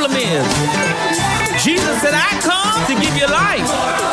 problem is, Jesus said, I come to give you life